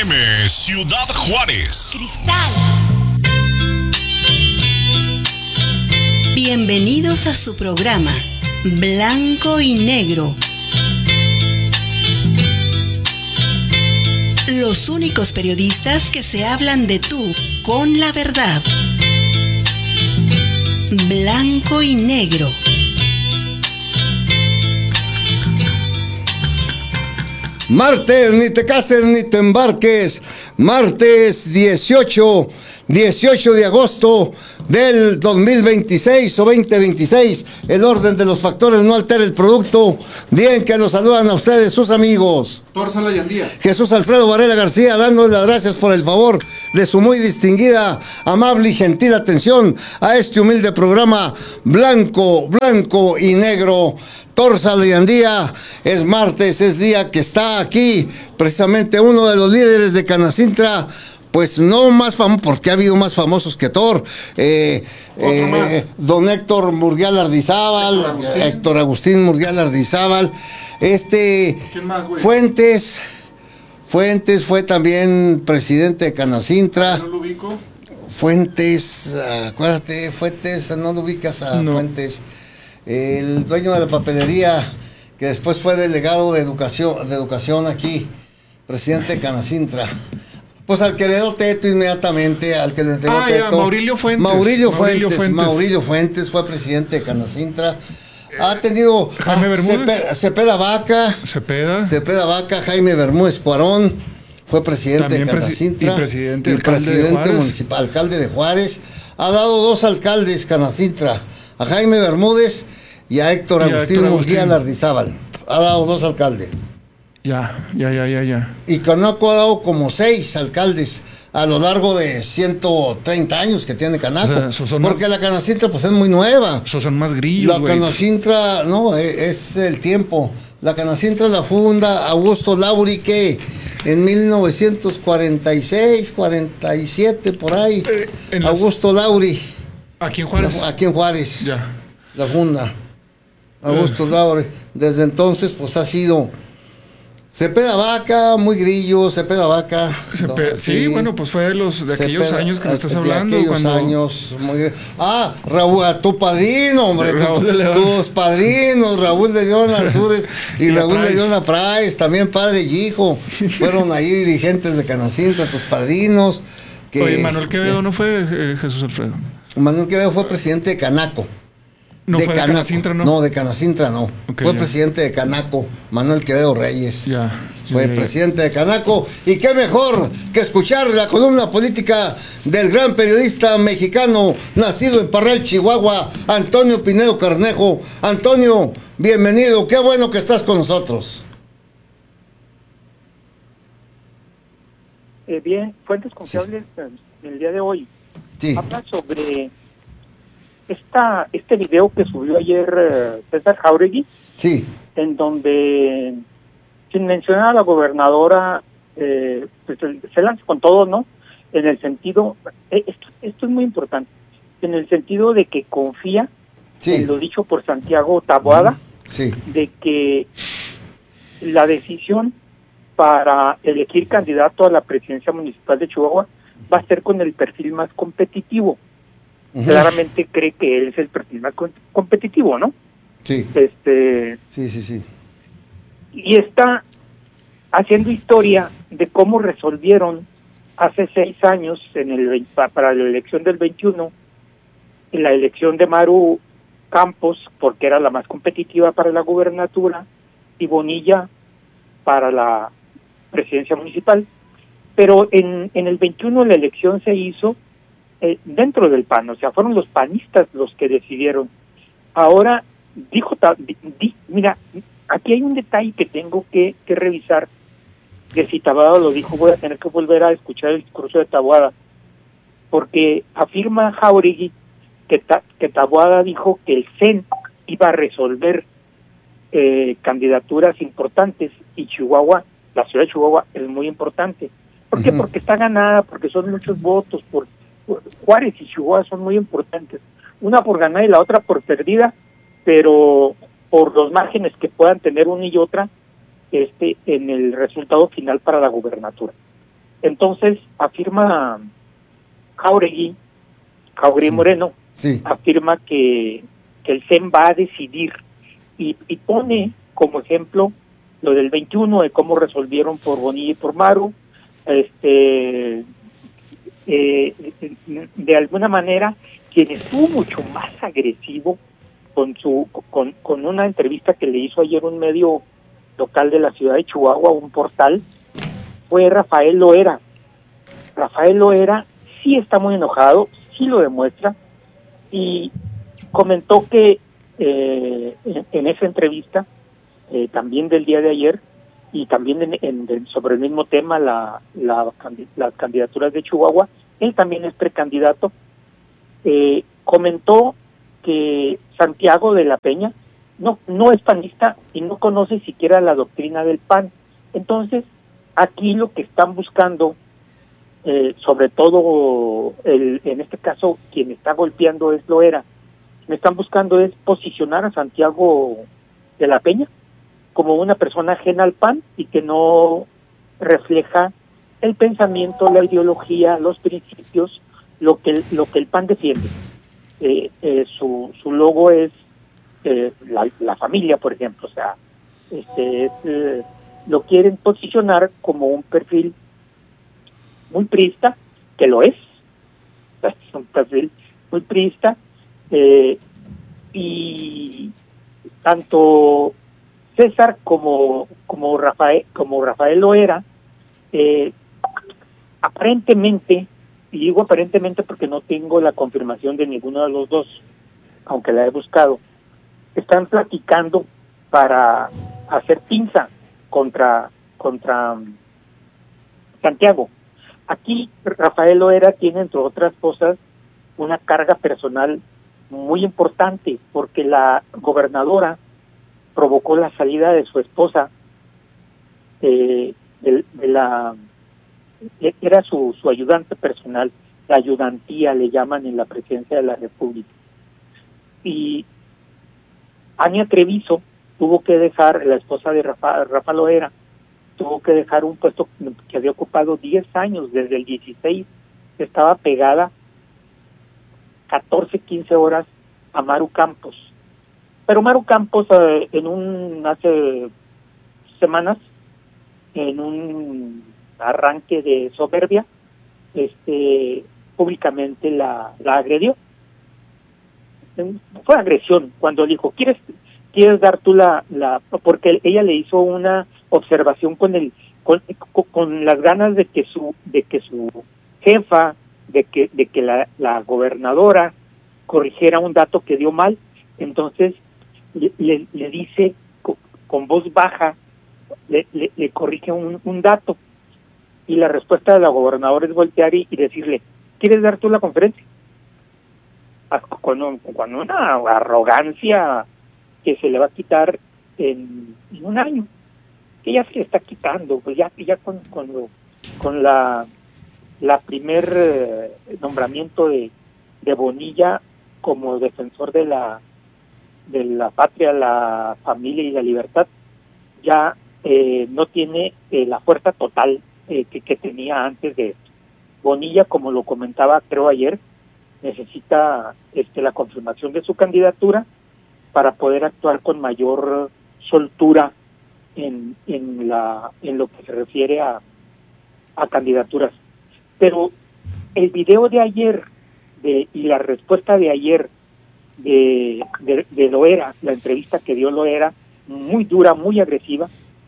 FM, Ciudad Juárez. Cristal. Bienvenidos a su programa, Blanco y Negro. Los únicos periodistas que se hablan de tú con la verdad. Blanco y Negro. Martes, ni te cases ni te embarques. Martes 18 de agosto del 2026 o 2026. El orden de los factores no altera el producto. Bien que nos saludan a ustedes sus amigos. Tórzala y Andía. Jesús Alfredo Varela García, dándoles las gracias por el favor de su muy distinguida, amable y gentil atención a este humilde programa Blanco y Negro. Tórzala y Andía, es martes, es día que está aquí precisamente uno de los líderes de Canacintra, pues no más famoso, porque ha habido más famosos que Thor, don Héctor Murguía Lardizábal, Héctor Agustín Murguía Lardizábal, ¿Quién más, güey? Fuentes fue también presidente de Canacintra. ¿No lo ubico? Fuentes, acuérdate, Fuentes, no lo ubicas a no. Fuentes, el dueño de la papelería, que después fue delegado de educación aquí, presidente de Canacintra. Pues al que heredó Teto inmediatamente, al que le entregó Teto. Maurilio Fuentes fue presidente de Canacintra. Ha tenido Cepeda Vaca, Jaime Bermúdez Cuarón, fue presidente de Canacintra. Y presidente municipal, alcalde de Juárez. Ha dado dos alcaldes Canacintra, a Jaime Bermúdez y a Héctor Agustín Murguía Lardizábal. Ha dado dos alcaldes. Ya. Y Canaco ha dado como 6 alcaldes a lo largo de 130 años que tiene Canaco. O sea, porque la Canacintra pues es muy nueva. Son más grillos, La Canacintra, no, es el tiempo. La Canacintra la funda Augusto Lauri, que en 1946, 47, por ahí. Augusto Lauri. ¿Aquí en Juárez? Aquí en Juárez. Ya. La funda Augusto Lauri. Desde entonces pues ha sido Cepeda Vaca, muy grillo, Cepeda Vaca. Sí, bueno, pues fue de aquellos años que me estás hablando. Años, muy... Raúl, a tu padrino, hombre, tus padrinos, Raúl de León Azures y Raúl de León Price, también padre y hijo, fueron ahí dirigentes de Canacintra, tus padrinos. Oye, Manuel Quevedo no fue Jesús Alfredo. Manuel Quevedo fue presidente de Canaco. No fue de Canacintra, ¿no? No, de Canacintra no. Okay, fue presidente de Canaco, Manuel Quevedo Reyes. Fue ya. presidente de Canaco. Y qué mejor que escuchar la columna política del gran periodista mexicano, nacido en Parral, Chihuahua, Antonio Pinedo Carnejo. Antonio, bienvenido. Qué bueno que estás con nosotros. Bien, fuentes confiables el día de hoy. Sí. Habla sobre este video que subió ayer César Jauregui, sí, en donde, sin mencionar a la gobernadora, pues se lanza con todo, ¿no? En el sentido, esto es muy importante, en el sentido de que confía en lo dicho por Santiago Taboada, de que la decisión para elegir candidato a la presidencia municipal de Chihuahua va a ser con el perfil más competitivo. Claramente cree que él es el perfil más competitivo, ¿no? Sí. Sí. Y está haciendo historia de cómo resolvieron hace 6 años para la elección del 21, en la elección de Maru Campos, porque era la más competitiva para la gubernatura, y Bonilla para la presidencia municipal. Pero en el 21 la elección se hizo dentro del PAN, o sea, fueron los panistas los que decidieron. Ahora, mira, aquí hay un detalle que tengo que revisar, que si Taboada lo dijo, voy a tener que volver a escuchar el discurso de Taboada, porque afirma Jauregui que Taboada dijo que el CEN iba a resolver candidaturas importantes, y Chihuahua, la ciudad de Chihuahua, es muy importante. ¿Por qué? Porque está ganada, porque son muchos votos, Juárez y Chihuahua son muy importantes, una por ganar y la otra por perdida, pero por los márgenes que puedan tener una y otra en el resultado final para la gubernatura. Entonces afirma Jauregui Moreno, afirma que el CEN va a decidir y pone como ejemplo lo del 21, de cómo resolvieron por Bonilla y por Maru. De alguna manera, quien estuvo mucho más agresivo con una entrevista que le hizo ayer un medio local de la ciudad de Chihuahua, un portal, fue Rafael Loera. Rafael Loera sí está muy enojado, sí lo demuestra, y comentó que en esa entrevista, también del día de ayer, y también sobre el mismo tema, las candidaturas de Chihuahua, él también es precandidato, comentó que Santiago de la Peña no es panista y no conoce siquiera la doctrina del PAN. Entonces, aquí lo que están buscando, sobre todo en este caso quien está golpeando es Loera, me están buscando es posicionar a Santiago de la Peña como una persona ajena al PAN y que no refleja el pensamiento, la ideología, los principios, lo que el PAN defiende. Su logo es la familia, por ejemplo, o sea, lo quieren posicionar como un perfil muy priista, que lo es un perfil muy priista, y tanto César como Rafael Loera, aparentemente, y digo aparentemente porque no tengo la confirmación de ninguno de los dos, aunque la he buscado, están platicando para hacer pinza contra Santiago. Aquí Rafael Loera tiene, entre otras cosas, una carga personal muy importante, porque la gobernadora provocó la salida de su esposa, era su ayudante personal, la ayudantía le llaman en la presidencia de la República. Y Ania Treviso tuvo que dejar, la esposa de Rafa Loera, tuvo que dejar un puesto que había ocupado 10 años, desde el 16, estaba pegada 14, 15 horas a Maru Campos. Pero Maru Campos, hace semanas, en un arranque de soberbia, públicamente la agredió. Fue agresión cuando dijo, ¿quieres dar tú porque ella le hizo una observación con las ganas de que su jefa, de que la gobernadora corrigiera un dato que dio mal. Entonces le dice con voz baja, le corrige un dato, y la respuesta de la gobernadora es voltear y decirle, ¿quieres dar tú la conferencia? Con una arrogancia que se le va a quitar en un año, que ya se le está quitando, pues ya con la primer nombramiento de Bonilla como defensor de la patria, la familia y la libertad, ya no tiene la fuerza total que tenía antes de esto. Bonilla, como lo comentaba creo ayer, necesita la confirmación de su candidatura para poder actuar con mayor soltura en lo que se refiere a candidaturas. Pero el video de ayer y la respuesta de ayer de Loera, la entrevista que dio Loera, muy dura, muy agresiva,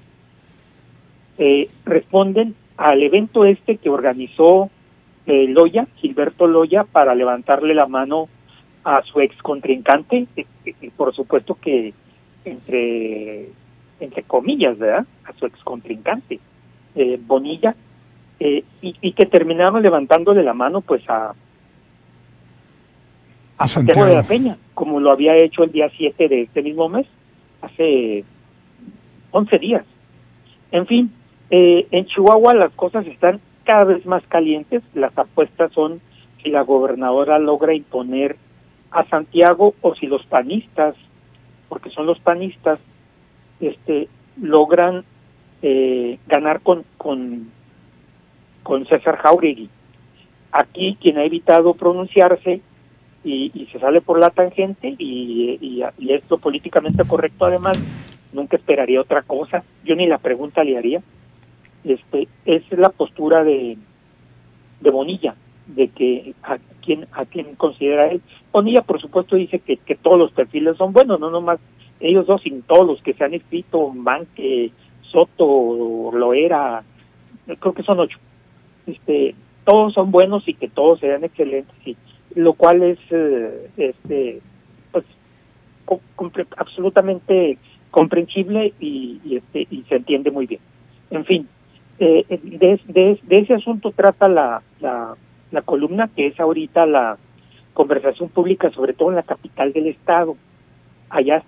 responden al evento que organizó Gilberto Loya, para levantarle la mano a su ex contrincante, por supuesto que entre comillas, ¿verdad?, a su ex contrincante, Bonilla, y que terminaron levantándole la mano pues a Santiago de la Peña, como lo había hecho el día 7 de este mismo mes, hace 11 días. En fin, en Chihuahua las cosas están cada vez más calientes. Las apuestas son si la gobernadora logra imponer a Santiago o si los panistas, porque son los panistas, logran ganar con con César Jáuregui. Aquí quien ha evitado pronunciarse y se sale por la tangente y es lo políticamente correcto, además, nunca esperaría otra cosa, yo ni la pregunta le haría, es la postura de Bonilla, de que a quien considera él. Bonilla, por supuesto, dice que todos los perfiles son buenos, no nomás ellos dos, sino todos los que se han escrito, Manque, Soto, Loera, creo que son 8. Todos son buenos y que todos sean excelentes, sí. Lo cual es pues absolutamente comprensible y se entiende muy bien. En fin, de ese asunto trata la columna, que es ahorita la conversación pública, sobre todo en la capital del estado. Allá